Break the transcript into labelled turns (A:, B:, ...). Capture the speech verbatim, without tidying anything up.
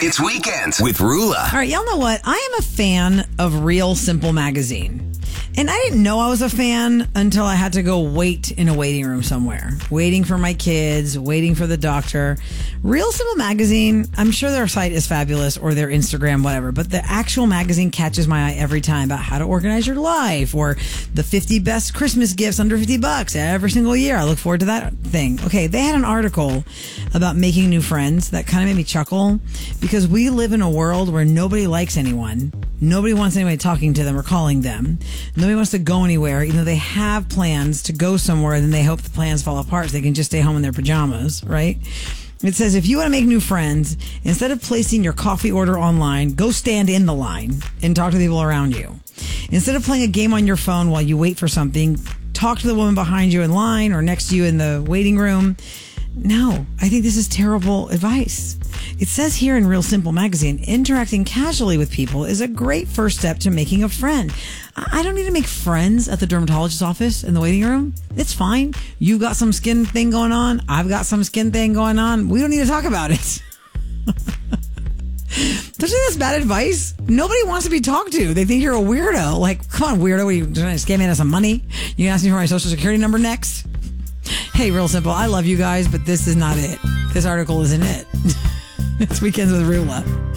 A: It's Weekends with Rula.
B: All right, y'all know what? I am a fan of Real Simple magazine. And I didn't know I was a fan until I had to go wait in a waiting room somewhere. Waiting for my kids, waiting for the doctor. Real Simple magazine, I'm sure their site is fabulous or their Instagram, whatever. But the actual magazine catches my eye every time about how to organize your life or the fifty best Christmas gifts under fifty bucks every single year. I look forward to that thing. Okay, they had an article about making new friends that kind of made me chuckle because we live in a world where nobody likes anyone. Nobody wants anybody talking to them or calling them. Nobody wants to go anywhere, even though they have plans to go somewhere, and then they hope the plans fall apart so they can just stay home in their pajamas, right? It says, if you want to make new friends, instead of placing your coffee order online, go stand in the line and talk to the people around you. Instead of playing a game on your phone while you wait for something, talk to the woman behind you in line or next to you in the waiting room. No, I think this is terrible advice. It says here in Real Simple magazine, interacting casually with people is a great first step to making a friend. I don't need to make friends at the dermatologist's office in the waiting room. It's fine. You got some skin thing going on. I've got some skin thing going on. We don't need to talk about it. Don't you think that's bad advice? Nobody wants to be talked to. They think you're a weirdo. Like, come on, weirdo. Are you trying to scam me out of some money? You gonna ask me for my social security number next? Hey, Real Simple, I love you guys, but this is not it. This article isn't it. It's Weekends with Rula.